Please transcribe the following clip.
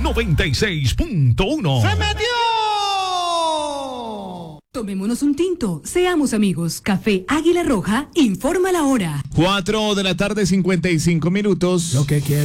96.1. ¡Se metió! Tomémonos un tinto, seamos amigos. Café Águila Roja informa la hora. 4 de la tarde, 55 minutos. Lo que quiero